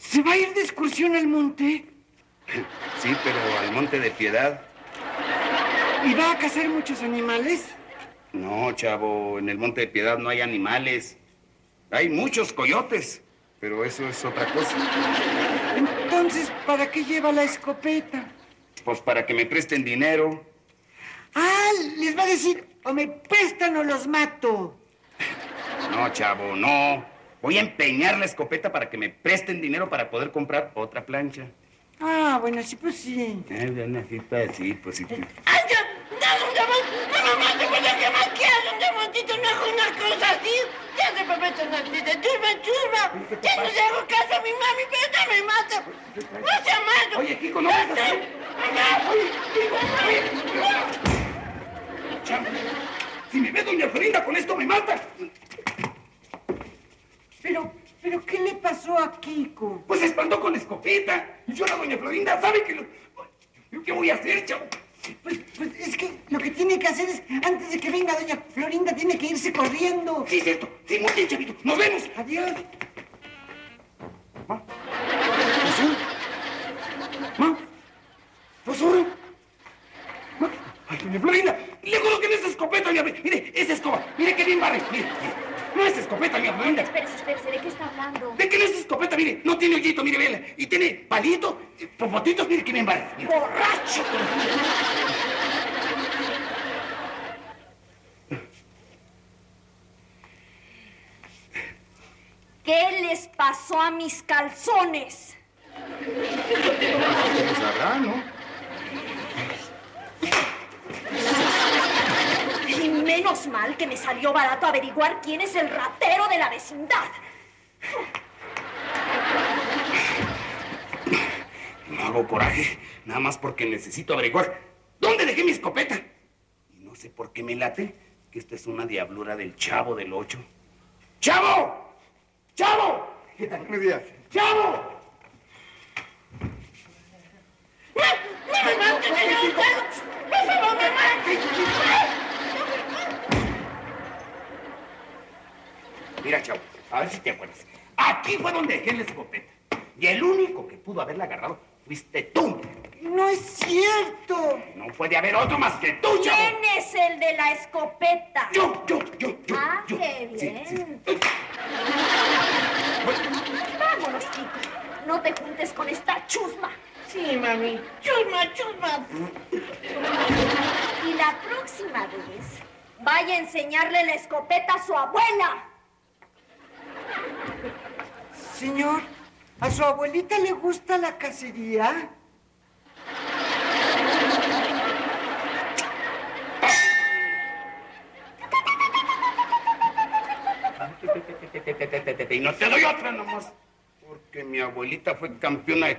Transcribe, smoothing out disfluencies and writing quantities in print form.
¿Se va a ir de excursión al monte? Sí, pero al Monte de Piedad. ¿Y va a cazar muchos animales? No, chavo, en el Monte de Piedad no hay animales. Hay muchos coyotes, pero eso es otra cosa. Entonces, ¿para qué lleva la escopeta? Pues para que me presten dinero. Ah, les va a decir, o me prestan o los mato. No, chavo, no. Voy a empeñar la escopeta para que me presten dinero para poder comprar otra plancha. Ah, bueno, sí, pues sí. Sí, pues sí. ¡Ay, ya! ¡No, mamá, te voy a quemar! ¿Qué haces, un demontito? No hago una cosa así. Ya te prometo, no te churba. Ya no le hago caso a mi mami, pero no me mata. ¡No sea malo! Oye, Kiko, no hagas así. Oye, Kiko, oye. Chavo, si me ve doña Florinda con esto, me mata. ¿Pero qué le pasó a Kiko? Pues se espantó con la escopeta. Y yo, la doña Florinda, ¿sabe que ¿Qué voy a hacer, chavo? Pues es que lo que tiene que hacer es, antes de que venga doña Florinda, tiene que irse corriendo. Sí, cierto. Sí, muy bien, chavito. ¡Nos vemos! Adiós. ¿Ma? ¿Pasó? ¿Ma? ¿Pasó? ¿Ma? ¡Ay, doña Florinda! Le juro que no es escopeta, mire, es escoba. Mire qué bien barre. Mire. No es escopeta, mi Florinda. Espérese, ¿de qué está hablando? ¿De qué no es escopeta? Mire, no tiene hoyito, mire, vela. Y tiene palito, popotitos, mire qué bien barre. ¡Borracho! ¿Qué les pasó a mis calzones? ¿Cómo sabrá, no? Y menos mal que me salió barato averiguar quién es el ratero de la vecindad. No hago coraje, nada más porque necesito averiguar dónde dejé mi escopeta. Y no sé por qué me late que esta es una diablura del Chavo del Ocho. ¡Chavo! ¡Chavo! ¿Qué tal? Buenos días. ¡Chavo! ¡No me mates, señor! ¡Por favor, me mates! Mira, Chavo, a ver si te acuerdas. Aquí fue donde dejé la escopeta. Y el único que pudo haberla agarrado fuiste tú. No es cierto. No puede haber otro más que tú, Chavo. ¿Quién es el de la escopeta? Yo. Ah, yo. qué bien. Sí. Vámonos, Kiko. No te juntes con esta chusma. Sí, mami. Chusma. Y la próxima vez, vaya a enseñarle la escopeta a su abuela. Señor, ¿a su abuelita le gusta la cacería? Y no te doy otra nomás. Porque mi abuelita fue campeona de